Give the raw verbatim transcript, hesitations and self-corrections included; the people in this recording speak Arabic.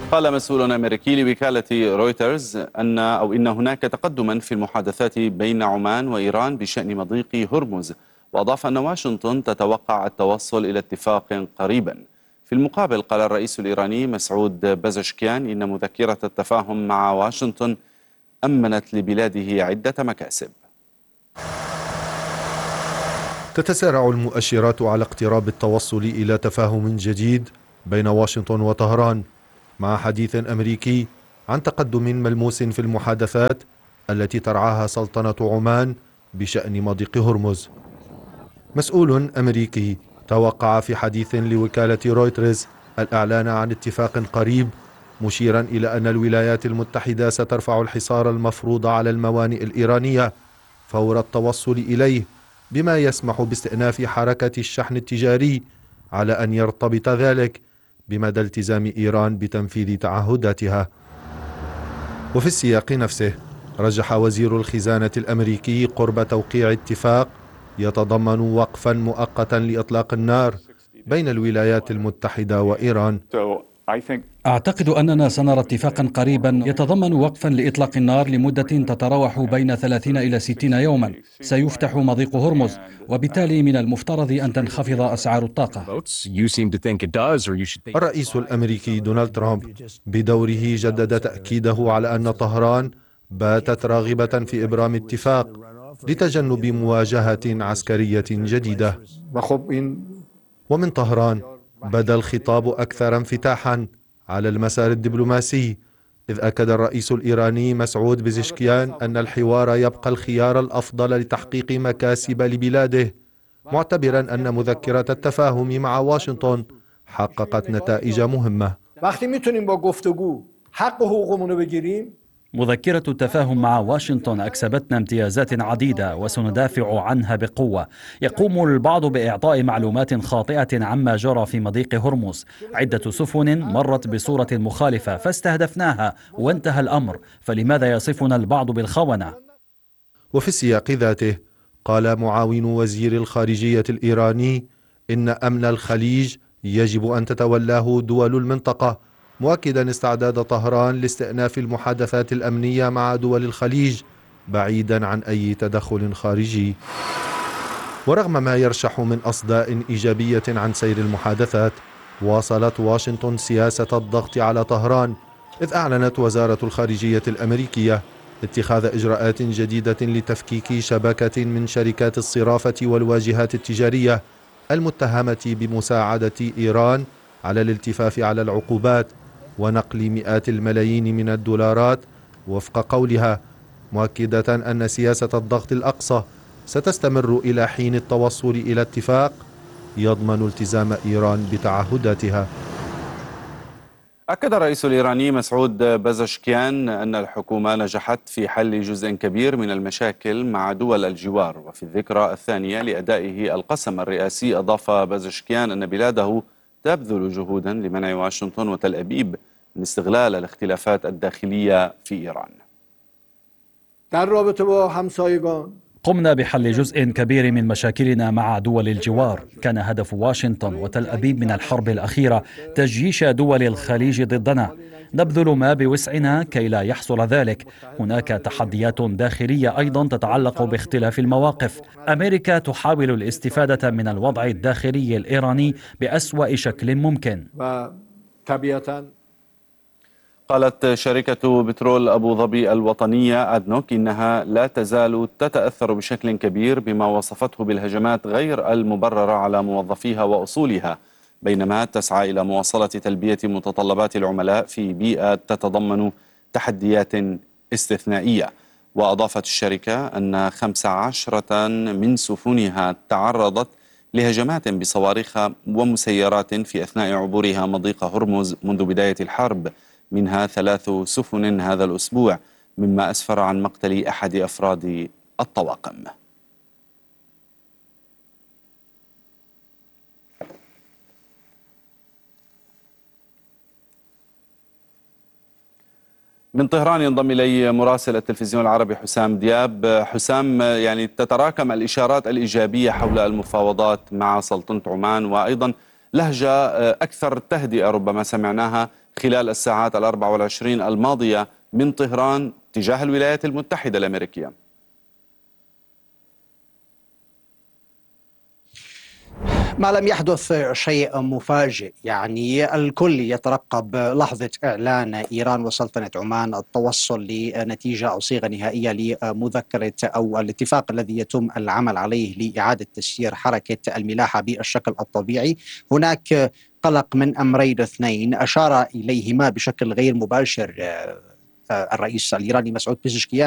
قال مسؤول أمريكي لوكالة رويترز أن أو إن هناك تقدما في المحادثات بين عمان وإيران بشأن مضيق هرمز، وأضاف أن واشنطن تتوقع التوصل إلى اتفاق قريبا. في المقابل قال الرئيس الإيراني مسعود بازشكيان إن مذكرة التفاهم مع واشنطن أمنت لبلاده عدة مكاسب. تتسارع المؤشرات على اقتراب التوصل إلى تفاهم جديد بين واشنطن وطهران، مع حديث أمريكي عن تقدم ملموس في المحادثات التي ترعاها سلطنة عمان بشأن مضيق هرمز. مسؤول أمريكي توقع في حديث لوكالة رويترز الإعلان عن اتفاق قريب، مشيرا إلى أن الولايات المتحدة سترفع الحصار المفروض على الموانئ الإيرانية فور التوصل إليه، بما يسمح باستئناف حركة الشحن التجاري، على أن يرتبط ذلك بمدى التزام إيران بتنفيذ تعهداتها. وفي السياق نفسه رجح وزير الخزانة الأمريكي قرب توقيع اتفاق يتضمن وقفا مؤقتا لإطلاق النار بين الولايات المتحدة وإيران. أعتقد أننا سنرى اتفاقا قريبا يتضمن وقفا لإطلاق النار لمدة تتراوح بين ثلاثين إلى ستين يوما. سيفتح مضيق هرمز، وبالتالي من المفترض أن تنخفض أسعار الطاقة. الرئيس الأمريكي دونالد ترامب بدوره جدد تأكيده على أن طهران باتت راغبة في إبرام اتفاق لتجنب مواجهة عسكرية جديدة. ومن طهران بدا الخطاب أكثر انفتاحا على المسار الدبلوماسي، إذ أكد الرئيس الإيراني مسعود بزشكيان أن الحوار يبقى الخيار الأفضل لتحقيق مكاسب لبلاده، معتبرا أن مذكرة التفاهم مع واشنطن حققت نتائج مهمة. مذكرة التفاهم مع واشنطن أكسبتنا امتيازات عديدة وسندافع عنها بقوة. يقوم البعض بإعطاء معلومات خاطئة عما جرى في مضيق هرمز. عدة سفن مرت بصورة مخالفة فاستهدفناها وانتهى الأمر، فلماذا يصفنا البعض بالخونة؟ وفي السياق ذاته قال معاون وزير الخارجية الإيراني إن أمن الخليج يجب أن تتولاه دول المنطقة، مؤكدا استعداد طهران لاستئناف المحادثات الأمنية مع دول الخليج بعيدا عن أي تدخل خارجي. ورغم ما يرشح من أصداء إيجابية عن سير المحادثات، واصلت واشنطن سياسة الضغط على طهران، إذ أعلنت وزارة الخارجية الأمريكية اتخاذ إجراءات جديدة لتفكيك شبكة من شركات الصرافة والواجهات التجارية المتهمة بمساعدة إيران على الالتفاف على العقوبات ونقل مئات الملايين من الدولارات، وفق قولها، مؤكدة أن سياسة الضغط الأقصى ستستمر إلى حين التوصل إلى اتفاق يضمن التزام إيران بتعهداتها. أكد الرئيس الإيراني مسعود بازشكيان أن الحكومة نجحت في حل جزء كبير من المشاكل مع دول الجوار. وفي الذكرى الثانية لأدائه القسم الرئاسي أضاف بازشكيان أن بلاده تبذل جهودا لمنع واشنطن وتل أبيب من استغلال الاختلافات الداخلية في إيران. قمنا بحل جزء كبير من مشاكلنا مع دول الجوار. كان هدف واشنطن وتل أبيب من الحرب الأخيرة تجيش دول الخليج ضدنا. نبذل ما بوسعنا كي لا يحصل ذلك. هناك تحديات داخلية أيضا تتعلق باختلاف المواقف. أمريكا تحاول الاستفادة من الوضع الداخلي الإيراني بأسوأ شكل ممكن. قالت شركة بترول أبو ظبي الوطنية أدنوك إنها لا تزال تتأثر بشكل كبير بما وصفته بالهجمات غير المبررة على موظفيها وأصولها، بينما تسعى إلى مواصلة تلبية متطلبات العملاء في بيئة تتضمن تحديات استثنائية. وأضافت الشركة أن خمس عشرة من سفنها تعرضت لهجمات بصواريخ ومسيرات في أثناء عبورها مضيق هرمز منذ بداية الحرب، منها ثلاث سفن هذا الأسبوع، مما أسفر عن مقتل أحد أفراد الطواقم. من طهران ينضم إلي مراسل التلفزيون العربي حسام دياب. حسام، يعني تتراكم الإشارات الإيجابية حول المفاوضات مع سلطنة عمان، وأيضا لهجة أكثر تهدئة ربما سمعناها خلال الساعات الأربع والعشرين الماضية من طهران تجاه الولايات المتحدة الأمريكية. ما لم يحدث شيء مفاجئ، يعني الكل يترقب لحظة إعلان إيران وسلطنة عمان التوصل لنتيجة أو صيغة نهائية لمذكرة أو الاتفاق الذي يتم العمل عليه لإعادة تسيير حركة الملاحة بالشكل الطبيعي. هناك قلق من أمرين اثنين أشار إليهما بشكل غير مباشر الرئيس الإيراني مسعود بيزشكيان